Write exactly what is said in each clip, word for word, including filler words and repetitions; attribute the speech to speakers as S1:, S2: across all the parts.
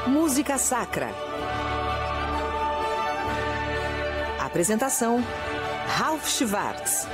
S1: Música Sacra. Apresentação: Ralf Schwartz.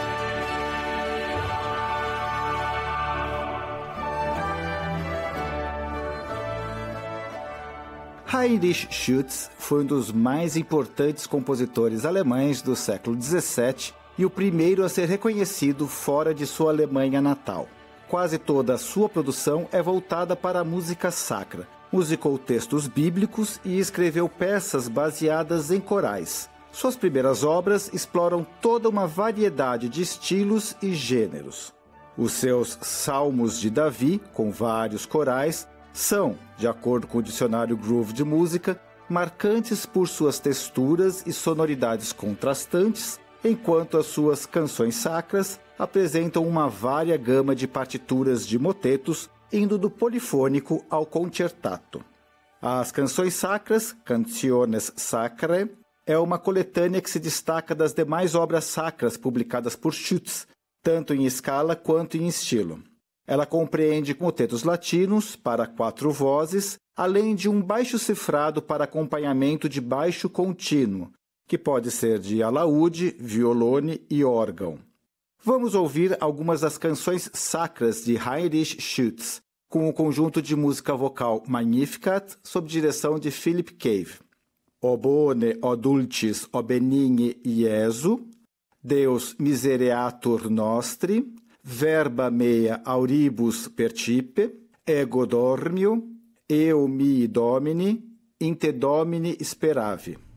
S2: Heinrich Schütz foi um dos mais importantes compositores alemães do século dezessete e o primeiro a ser reconhecido fora de sua Alemanha natal. Quase toda a sua produção é voltada para a música sacra. Musicou textos bíblicos e escreveu peças baseadas em corais. Suas primeiras obras exploram toda uma variedade de estilos e gêneros. Os seus Salmos de Davi, com vários corais, são, de acordo com o dicionário Groove de música, marcantes por suas texturas e sonoridades contrastantes, enquanto as suas canções sacras apresentam uma vária gama de partituras de motetos, indo do polifônico ao concertato. As canções sacras, Canciones Sacrae, é uma coletânea que se destaca das demais obras sacras publicadas por Schütz, tanto em escala quanto em estilo. Ela compreende motetos latinos para quatro vozes, além de um baixo cifrado para acompanhamento de baixo contínuo, que pode ser de alaúde, violone e órgão. Vamos ouvir algumas das canções sacras de Heinrich Schütz, com o conjunto de música vocal Magnificat, sob direção de Philip Cave. O bone, o dulcis, o benigne Iesu, Deus misereatur nostri, verba mea auribus percipe, ego dormio, eu mi domini, in te domini speravi.